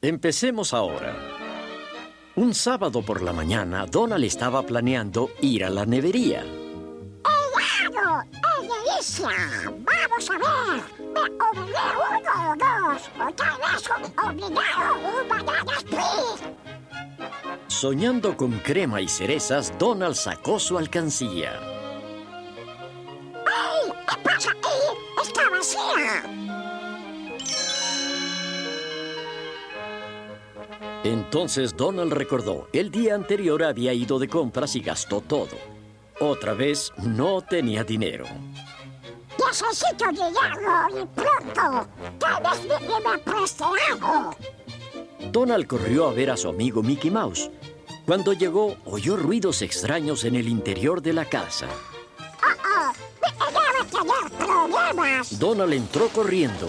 Empecemos ahora. Un sábado por la mañana, Donald estaba planeando ir a la nevería. ¡Helado! ¡Es delicia! ¡Vamos a ver! Me obligué uno o dos, o tal vez un obligado un banana split. Soñando con crema y cerezas, Donald sacó su alcancía. ¡Ey! ¿Qué pasa ahí? ¡Está vacía! Entonces Donald recordó, el día anterior había ido de compras y gastó todo. Otra vez no tenía dinero. Necesito dinero y pronto. Tal vez me preste algo. Donald corrió a ver a su amigo Mickey Mouse. Cuando llegó, oyó ruidos extraños en el interior de la casa. Debe tener problemas. Donald entró corriendo.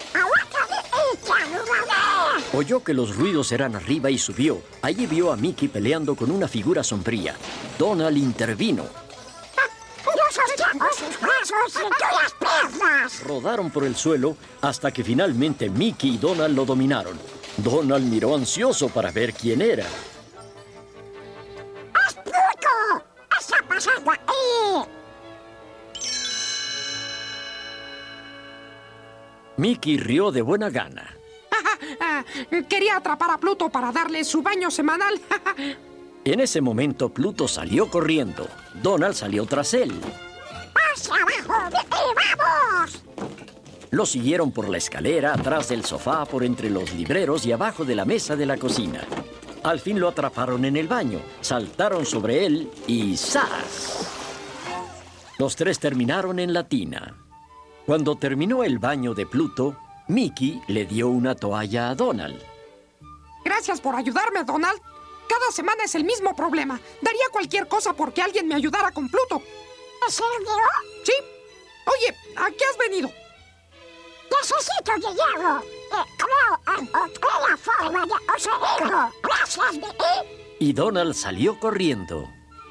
Oyó que los ruidos eran arriba y subió. Allí vio a Mickey peleando con una figura sombría. Donald intervino. ¡No sostengo sus brazos y las piernas! Rodaron por el suelo hasta que finalmente Mickey y Donald lo dominaron. Donald miró ansioso para ver quién era. ¡Es Pluto! ¿Qué está pasando ahí? Mickey rió de buena gana. Quería atrapar a Pluto para darle su baño semanal. En ese momento, Pluto salió corriendo. Donald salió tras él. ¡Hacia abajo! ¡Vamos! Lo siguieron por la escalera, atrás del sofá, por entre los libreros y abajo de la mesa de la cocina. Al fin lo atraparon en el baño, saltaron sobre él y ¡zas! Los tres terminaron en la tina. Cuando terminó el baño de Pluto, Mickey le dio una toalla a Donald. Gracias por ayudarme, Donald. Cada semana es el mismo problema. Daría cualquier cosa porque alguien me ayudara con Pluto. ¿En serio? Sí. Oye, ¿a qué has venido? Necesito dinero. Creo encontré la forma de conseguirlo. Gracias, Mickey. Y Donald salió corriendo.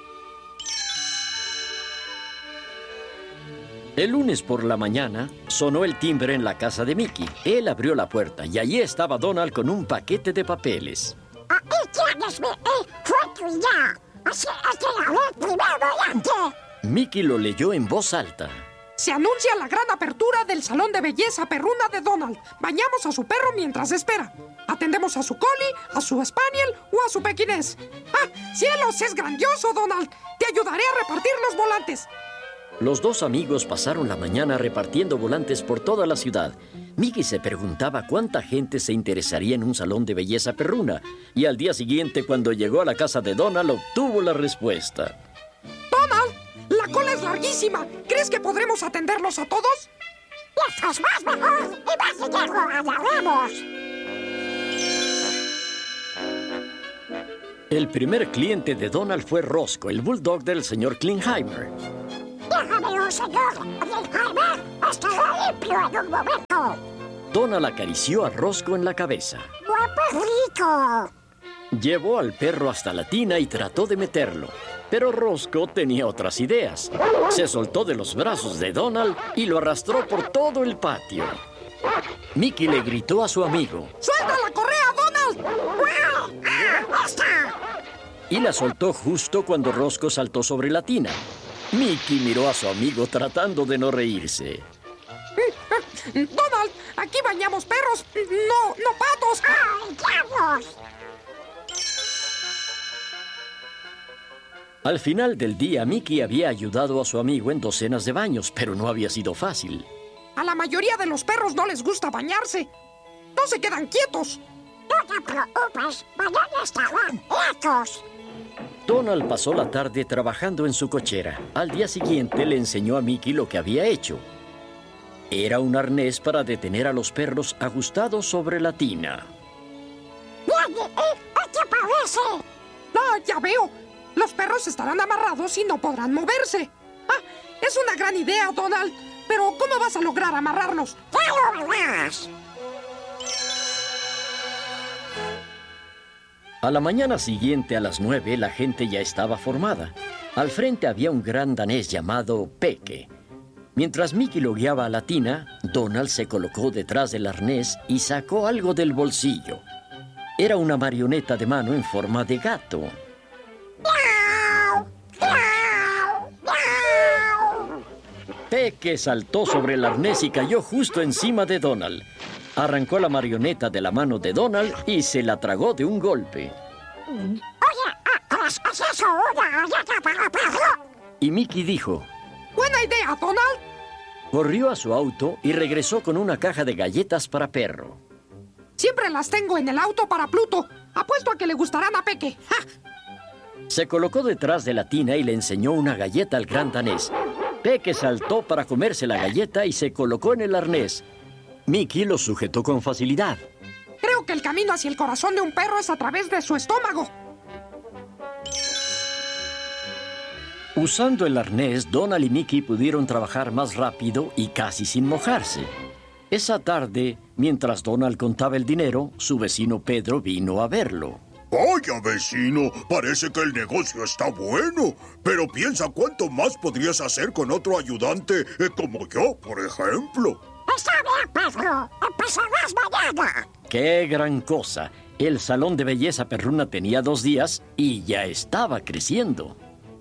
El lunes por la mañana, sonó el timbre en la casa de Mickey. Él abrió la puerta y allí estaba Donald con un paquete de papeles. Ahí tienes, Mickey. Fue tu idea. Así es que la ley primero y antes. Mickey lo leyó en voz alta. Se anuncia la gran apertura del salón de belleza perruna de Donald. Bañamos a su perro mientras espera. Atendemos a su collie, a su spaniel o a su pequinés. ¡Ah, cielos! ¡Es grandioso, Donald! Te ayudaré a repartir los volantes. Los dos amigos pasaron la mañana repartiendo volantes por toda la ciudad. Mickey se preguntaba cuánta gente se interesaría en un salón de belleza perruna. Y al día siguiente, cuando llegó a la casa de Donald, obtuvo la respuesta. ¡Donald! ¡La cola es larguísima! ¿Crees que podremos atenderlos a todos? Mientras más mejor y más dinero ganaremos. El primer cliente de Donald fue Roscoe, el bulldog del señor Klingheimer. Déjamelo, señor Klingheimer. Estará limpio en un momento. Donald acarició a Roscoe en la cabeza. ¡Buen perrito! Llevó al perro hasta la tina y trató de meterlo. Pero Roscoe tenía otras ideas. Se soltó de los brazos de Donald y lo arrastró por todo el patio. Mickey le gritó a su amigo. ¡Suelta la correa, Donald! ¡Wow! ¡Ah, está! Y la soltó justo cuando Roscoe saltó sobre la tina. Mickey miró a su amigo tratando de no reírse. Donald, aquí bañamos perros, no patos. ¡Ay, diablos! Al final del día, Mickey había ayudado a su amigo en docenas de baños, pero no había sido fácil. A la mayoría de los perros no les gusta bañarse. No se quedan quietos. No te preocupes, mañana estarán quietos. Donald pasó la tarde trabajando en su cochera. Al día siguiente le enseñó a Mickey lo que había hecho. Era un arnés para detener a los perros ajustados sobre la tina. Bien, ¿qué te parece? Ah, ya veo. Los perros estarán amarrados y no podrán moverse. Ah, es una gran idea, Donald. Pero ¿cómo vas a lograr amarrarlos? ¡Ya lo verás! A la mañana siguiente, a las 9, la gente ya estaba formada. Al frente había un gran danés llamado Peque. Mientras Mickey lo guiaba a la tina, Donald se colocó detrás del arnés y sacó algo del bolsillo. Era una marioneta de mano en forma de gato. ¡Miau! ¡Miau! ¡Miau! Peque saltó sobre el arnés y cayó justo encima de Donald. Arrancó la marioneta de la mano de Donald y se la tragó de un golpe. Oye, ¿es eso una galleta para perro? Y Mickey dijo... Buena idea, Donald. Corrió a su auto y regresó con una caja de galletas para perro. Siempre las tengo en el auto para Pluto. Apuesto a que le gustarán a Peque. ¡Ja! Se colocó detrás de la tina y le enseñó una galleta al gran danés. Peque saltó para comerse la galleta y se colocó en el arnés. Mickey lo sujetó con facilidad. Creo que el camino hacia el corazón de un perro es a través de su estómago. Usando el arnés, Donald y Mickey pudieron trabajar más rápido y casi sin mojarse. Esa tarde, mientras Donald contaba el dinero, su vecino Pedro vino a verlo. Vaya, vecino, parece que el negocio está bueno, pero piensa cuánto más podrías hacer con otro ayudante como yo, por ejemplo. Está bien, Pedro. Empezarás mañana. ¡Qué gran cosa! El salón de belleza perruna tenía 2 días y ya estaba creciendo.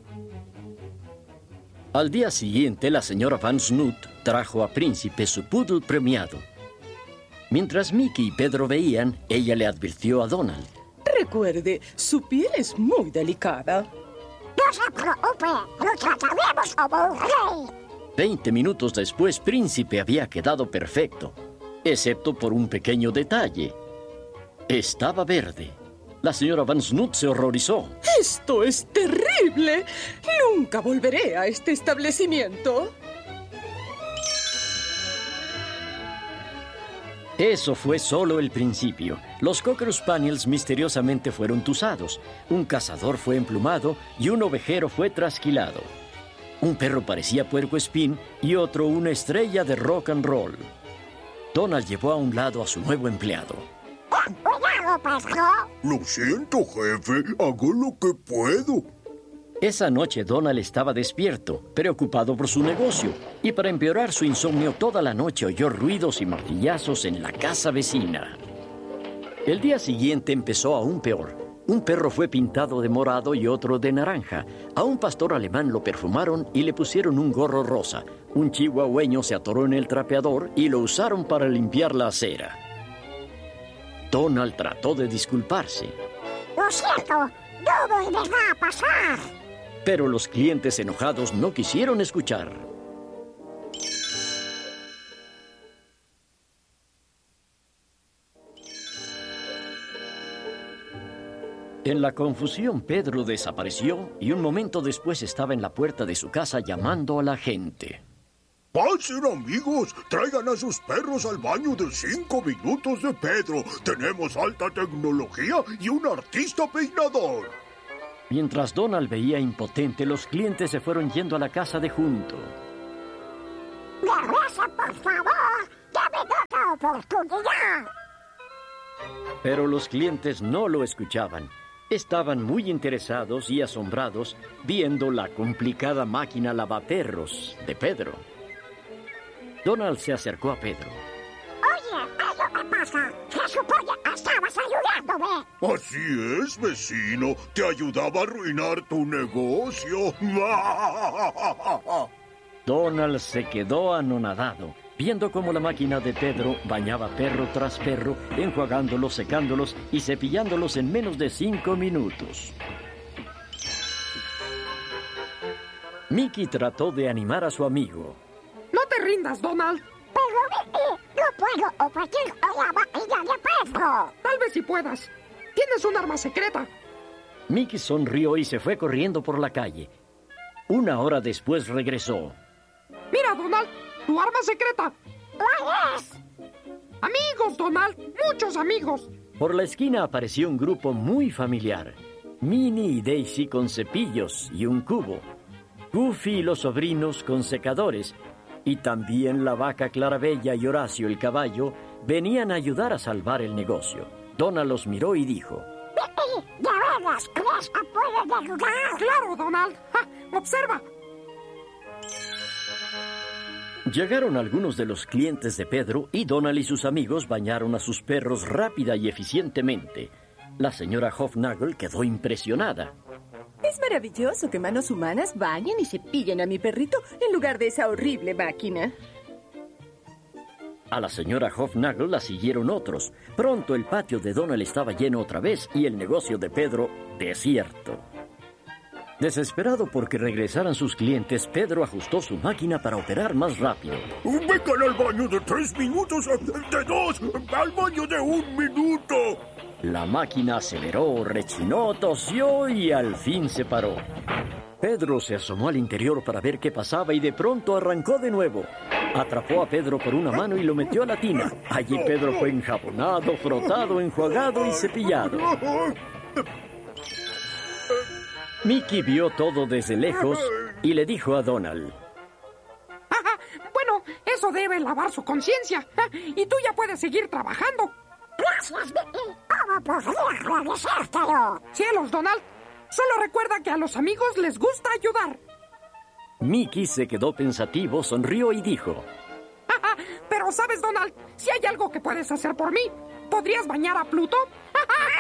Al día siguiente, la señora Van Snoot trajo a Príncipe su poodle premiado. Mientras Mickey y Pedro veían, ella le advirtió a Donald. Recuerde, su piel es muy delicada. No se preocupe, lo trataremos como un rey. 20 minutos después, Príncipe había quedado perfecto, excepto por un pequeño detalle. Estaba verde. La señora Van Snoot se horrorizó. ¡Esto es terrible! Nunca volveré a este establecimiento. Eso fue solo el principio. Los Cocker Spaniels misteriosamente fueron tusados. Un cazador fue emplumado y un ovejero fue trasquilado. Un perro parecía puercoespín y otro una estrella de rock and roll. Donald llevó a un lado a su nuevo empleado. Cuidado, Pedro. Lo siento, jefe, hago lo que puedo. Esa noche Donald estaba despierto, preocupado por su negocio, y para empeorar su insomnio toda la noche oyó ruidos y martillazos en la casa vecina. El día siguiente empezó aún peor. Un perro fue pintado de morado y otro de naranja. A un pastor alemán lo perfumaron y le pusieron un gorro rosa. Un chihuahueño se atoró en el trapeador y lo usaron para limpiar la acera. Donald trató de disculparse. Lo siento, no volverá a pasar. Pero los clientes enojados no quisieron escuchar. En la confusión, Pedro desapareció y un momento después estaba en la puerta de su casa llamando a la gente. Pasen, amigos, traigan a sus perros al baño de 5 minutos de Pedro. Tenemos alta tecnología y un artista peinador. Mientras Donald veía impotente, los clientes se fueron yendo a la casa de junto. Regrese, por favor. Dame otra oportunidad. Pero los clientes no lo escuchaban. Estaban muy interesados y asombrados viendo la complicada máquina lavaperros de Pedro. Donald se acercó a Pedro. Oye, ¿qué me pasa? Se supone que estabas ayudándome. Así es, vecino. Te ayudaba a arruinar tu negocio. Donald se quedó anonadado, viendo cómo la máquina de Pedro bañaba perro tras perro, enjuagándolos, secándolos y cepillándolos en menos de 5 minutos. Mickey trató de animar a su amigo. No te rindas, Donald. Pero no puedo obedecer a la máquina de Pedro. Tal vez si puedas. Tienes un arma secreta. Mickey sonrió y se fue corriendo por la calle. 1 hora después regresó. Mira, Donald, tu arma secreta. ¿Cuál es? Amigos, Donald, muchos amigos. Por la esquina apareció un grupo muy familiar. Minnie y Daisy con cepillos y un cubo. Goofy y los sobrinos con secadores. Y también la vaca Clarabella y Horacio el caballo venían a ayudar a salvar el negocio. Donald los miró y dijo: ¿De veras crees que pueden ayudar? Claro, Donald. ¡Ja! Observa. Llegaron algunos de los clientes de Pedro y Donald y sus amigos bañaron a sus perros rápida y eficientemente. La señora Hofnagel quedó impresionada. Es maravilloso que manos humanas bañen y cepillen a mi perrito en lugar de esa horrible máquina. A la señora Hofnagel la siguieron otros. Pronto el patio de Donald estaba lleno otra vez y el negocio de Pedro desierto. Desesperado porque regresaran sus clientes, Pedro ajustó su máquina para operar más rápido. Vengan al baño de 3 minutos, de 2, al baño de 1 minuto. La máquina aceleró, rechinó, tosió y al fin se paró. Pedro se asomó al interior para ver qué pasaba y de pronto arrancó de nuevo. Atrapó a Pedro por una mano y lo metió a la tina. Allí Pedro fue enjabonado, frotado, enjuagado y cepillado. Mickey vio todo desde lejos y le dijo a Donald: Bueno, eso debe lavar su conciencia. Y tú ya puedes seguir trabajando. Gracias, Mickey. ¿Cómo podría agradecértelo? Cielos, Donald. Solo recuerda que a los amigos les gusta ayudar. Mickey se quedó pensativo, sonrió y dijo: Pero sabes, Donald, si hay algo que puedes hacer por mí, ¿podrías bañar a Pluto?